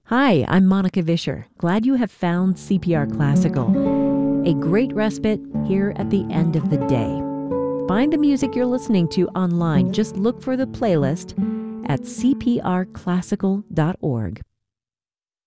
Hi, I'm Monica Vischer. Glad you have found CPR Classical, a great respite here at the end of the day. Find the music you're listening to online. Just look for the playlist at cprclassical.org.